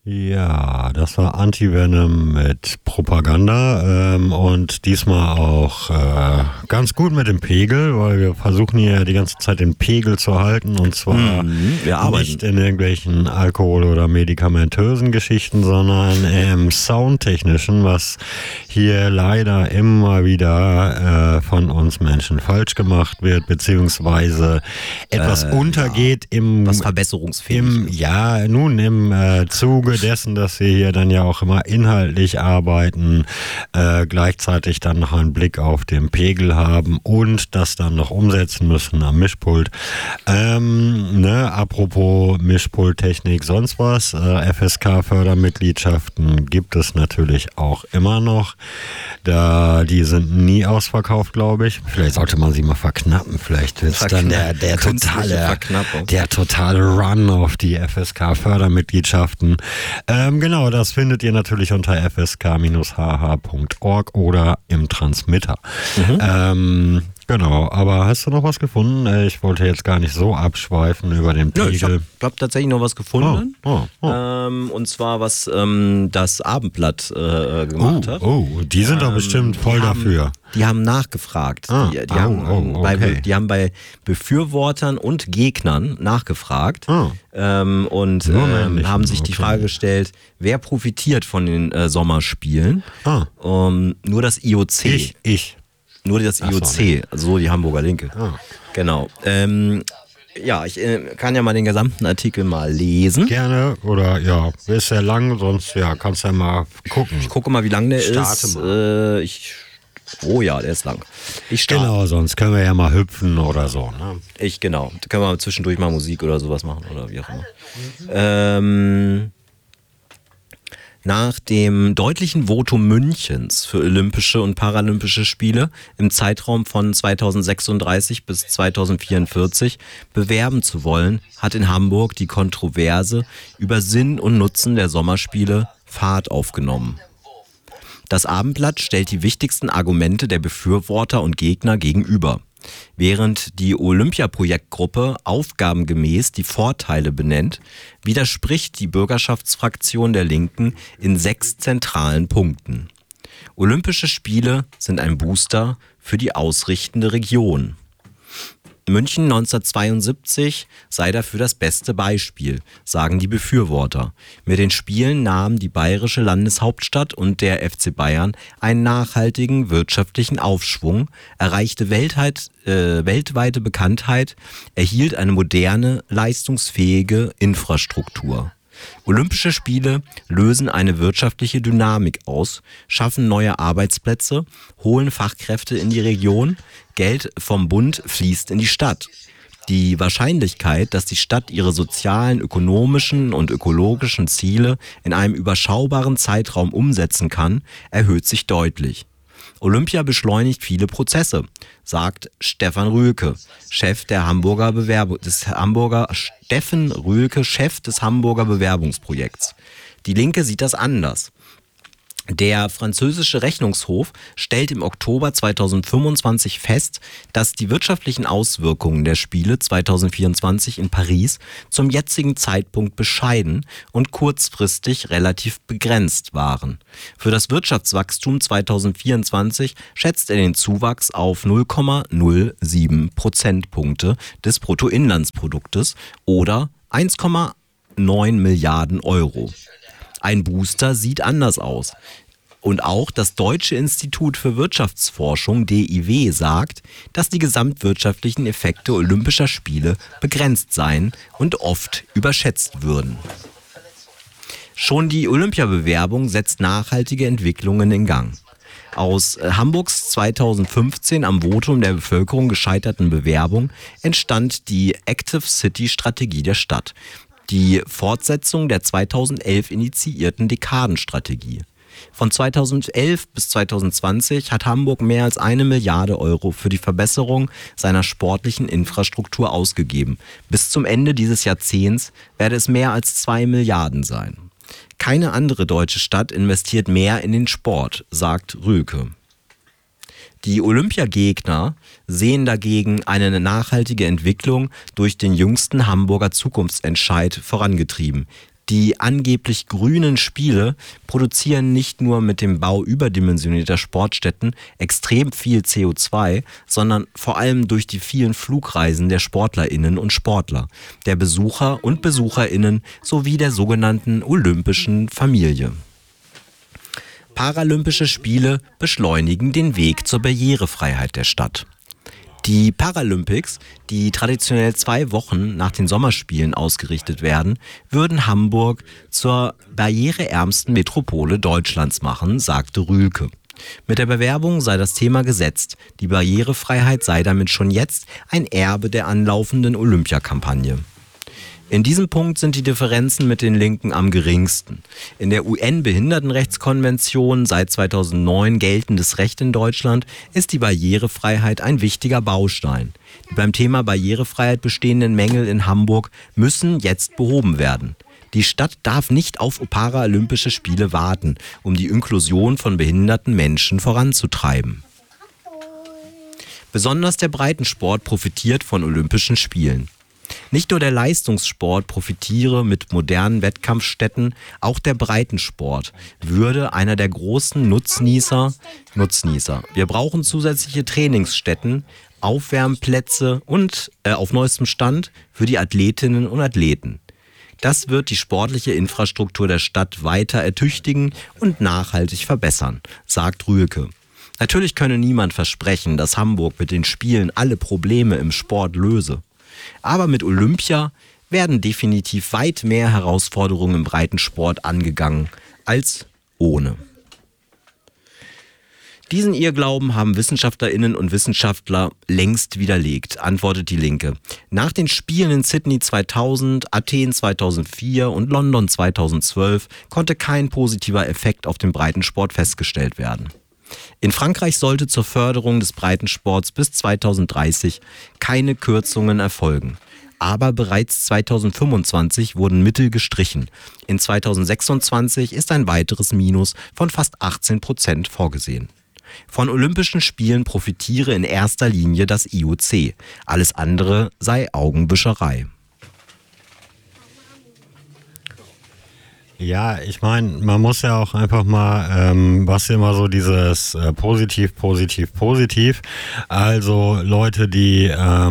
Ja, das war Anti-Venom mit Propaganda und diesmal auch ganz gut mit dem Pegel, weil wir versuchen hier die ganze Zeit den Pegel zu halten und zwar nicht in irgendwelchen Alkohol- oder medikamentösen Geschichten, sondern im soundtechnischen, was hier leider immer wieder von uns Menschen falsch gemacht wird, beziehungsweise etwas untergeht was verbesserungsfähig ist. Im Zuge dessen, dass wir hier dann ja auch immer inhaltlich arbeiten, gleichzeitig dann noch einen Blick auf den Pegel haben und das dann noch umsetzen müssen am Mischpult. Apropos Mischpulttechnik, sonst was, FSK-Fördermitgliedschaften gibt es natürlich auch immer noch. Die sind nie ausverkauft, glaube ich. Vielleicht sollte man sie mal verknappen. Vielleicht wird es dann der totale Run auf die FSK-Fördermitgliedschaften. Genau, das findet ihr natürlich unter fsk-hh.org oder im Transmitter. Genau, aber hast du noch was gefunden? Ich wollte jetzt gar nicht so abschweifen über den Pegel. Ja, ich hab tatsächlich noch was gefunden. Und zwar, was das Abendblatt gemacht hat. Die sind doch bestimmt voll dafür. Die haben nachgefragt. Die haben bei Befürwortern und Gegnern nachgefragt und haben sich die Frage gestellt, wer profitiert von den Sommerspielen? Nur das IOC. Nur das IOC, also die Hamburger Linke. Genau. Ich kann ja mal den gesamten Artikel mal lesen. Gerne, oder ist sehr lang, sonst kannst du ja mal gucken. Ich gucke mal, wie lang der ist. Der ist lang. Ich starte. Genau, sonst können wir ja mal hüpfen oder so. Ne? Da können wir zwischendurch mal Musik oder sowas machen oder wie auch immer. Nach dem deutlichen Votum Münchens für Olympische und Paralympische Spiele im Zeitraum von 2036 bis 2044 bewerben zu wollen, hat in Hamburg die Kontroverse über Sinn und Nutzen der Sommerspiele Fahrt aufgenommen. Das Abendblatt stellt die wichtigsten Argumente der Befürworter und Gegner gegenüber. Während die Olympia-Projektgruppe aufgabengemäß die Vorteile benennt, widerspricht die Bürgerschaftsfraktion der Linken in 6 zentralen Punkten. Olympische Spiele sind ein Booster für die ausrichtende Region. München 1972 sei dafür das beste Beispiel, sagen die Befürworter. Mit den Spielen nahmen die bayerische Landeshauptstadt und der FC Bayern einen nachhaltigen wirtschaftlichen Aufschwung, erreichte weltweite Bekanntheit, erhielt eine moderne, leistungsfähige Infrastruktur. Olympische Spiele lösen eine wirtschaftliche Dynamik aus, schaffen neue Arbeitsplätze, holen Fachkräfte in die Region, Geld vom Bund fließt in die Stadt. Die Wahrscheinlichkeit, dass die Stadt ihre sozialen, ökonomischen und ökologischen Ziele in einem überschaubaren Zeitraum umsetzen kann, erhöht sich deutlich. Olympia beschleunigt viele Prozesse, sagt Stefan Rühlke, Chef des Hamburger Bewerbungsprojekts. Die Linke sieht das anders. Der französische Rechnungshof stellt im Oktober 2025 fest, dass die wirtschaftlichen Auswirkungen der Spiele 2024 in Paris zum jetzigen Zeitpunkt bescheiden und kurzfristig relativ begrenzt waren. Für das Wirtschaftswachstum 2024 schätzt er den Zuwachs auf 0,07 Prozentpunkte des Bruttoinlandsproduktes oder 1,9 Milliarden Euro. Ein Booster sieht anders aus. Und auch das Deutsche Institut für Wirtschaftsforschung, DIW, sagt, dass die gesamtwirtschaftlichen Effekte Olympischer Spiele begrenzt seien und oft überschätzt würden. Schon die Olympiabewerbung setzt nachhaltige Entwicklungen in Gang. Aus Hamburgs 2015 am Votum der Bevölkerung gescheiterten Bewerbung entstand die Active City Strategie der Stadt, die Fortsetzung der 2011 initiierten Dekadenstrategie. Von 2011 bis 2020 hat Hamburg mehr als 1 Milliarde Euro für die Verbesserung seiner sportlichen Infrastruktur ausgegeben. Bis zum Ende dieses Jahrzehnts werde es mehr als 2 Milliarden sein. Keine andere deutsche Stadt investiert mehr in den Sport, sagt Rühlke. Die Olympiagegner sehen dagegen eine nachhaltige Entwicklung durch den jüngsten Hamburger Zukunftsentscheid vorangetrieben. Die angeblich grünen Spiele produzieren nicht nur mit dem Bau überdimensionierter Sportstätten extrem viel CO2, sondern vor allem durch die vielen Flugreisen der SportlerInnen und Sportler, der Besucher und BesucherInnen sowie der sogenannten olympischen Familie. Paralympische Spiele beschleunigen den Weg zur Barrierefreiheit der Stadt. Die Paralympics, die traditionell 2 Wochen nach den Sommerspielen ausgerichtet werden, würden Hamburg zur barriereärmsten Metropole Deutschlands machen, sagte Rühlke. Mit der Bewerbung sei das Thema gesetzt. Die Barrierefreiheit sei damit schon jetzt ein Erbe der anlaufenden Olympiakampagne. In diesem Punkt sind die Differenzen mit den Linken am geringsten. In der UN-Behindertenrechtskonvention, seit 2009 geltendes Recht in Deutschland, ist die Barrierefreiheit ein wichtiger Baustein. Die beim Thema Barrierefreiheit bestehenden Mängel in Hamburg müssen jetzt behoben werden. Die Stadt darf nicht auf Paralympische Spiele warten, um die Inklusion von behinderten Menschen voranzutreiben. Besonders der Breitensport profitiert von Olympischen Spielen. Nicht nur der Leistungssport profitiere mit modernen Wettkampfstätten, auch der Breitensport würde einer der großen Nutznießer. Wir brauchen zusätzliche Trainingsstätten, Aufwärmplätze und auf neuestem Stand für die Athletinnen und Athleten. Das wird die sportliche Infrastruktur der Stadt weiter ertüchtigen und nachhaltig verbessern, sagt Rühlke. Natürlich könne niemand versprechen, dass Hamburg mit den Spielen alle Probleme im Sport löse. Aber mit Olympia werden definitiv weit mehr Herausforderungen im Breitensport angegangen als ohne. Diesen Irrglauben haben WissenschaftlerInnen und Wissenschaftler längst widerlegt, antwortet die Linke. Nach den Spielen in Sydney 2000, Athen 2004 und London 2012 konnte kein positiver Effekt auf den Breitensport festgestellt werden. In Frankreich sollte zur Förderung des Breitensports bis 2030 keine Kürzungen erfolgen. Aber bereits 2025 wurden Mittel gestrichen. In 2026 ist ein weiteres Minus von fast 18% vorgesehen. Von Olympischen Spielen profitiere in erster Linie das IOC. Alles andere sei Augenwischerei. Ja, ich meine, man muss ja auch einfach mal, was immer so dieses positiv. Also Leute, die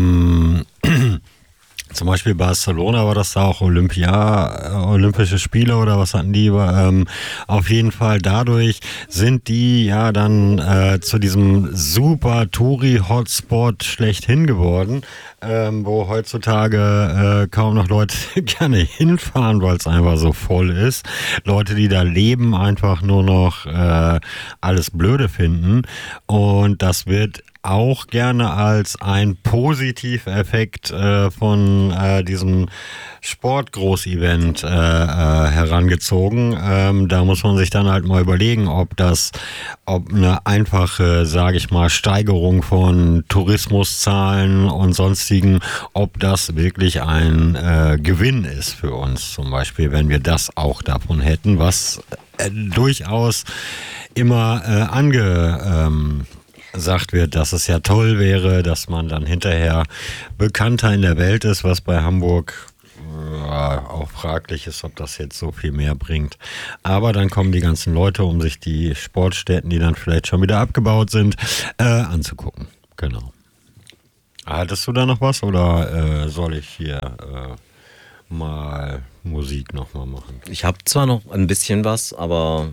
zum Beispiel Barcelona war das da auch Olympische Spiele oder was hatten die? Auf jeden Fall dadurch sind die ja dann zu diesem super Touri-Hotspot schlechthin geworden, wo heutzutage kaum noch Leute gerne hinfahren, weil es einfach so voll ist. Leute, die da leben, einfach nur noch alles blöde finden, und das wird auch gerne als ein Positiveffekt von diesem Sportgroßevent herangezogen. Da muss man sich dann halt mal überlegen, ob eine einfache, sage ich mal, Steigerung von Tourismuszahlen und sonstigen, ob das wirklich ein Gewinn ist für uns, zum Beispiel, wenn wir das auch davon hätten, was durchaus immer gesagt wird, dass es ja toll wäre, dass man dann hinterher bekannter in der Welt ist, was bei Hamburg auch fraglich ist, ob das jetzt so viel mehr bringt. Aber dann kommen die ganzen Leute, um sich die Sportstätten, die dann vielleicht schon wieder abgebaut sind, anzugucken. Genau. Hattest du da noch was, oder soll ich hier mal Musik nochmal machen? Ich habe zwar noch ein bisschen was, aber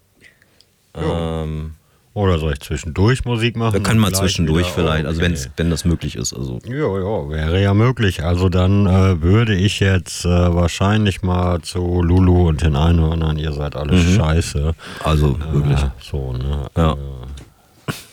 oder soll ich zwischendurch Musik machen? wir können mal zwischendurch wieder? vielleicht, also Okay. wenn das möglich ist. Also. Ja, wäre ja möglich. Also dann würde ich jetzt wahrscheinlich mal zu Lulu und den Einhörnern, ihr seid alle scheiße. Also wirklich. So, ne? Ja.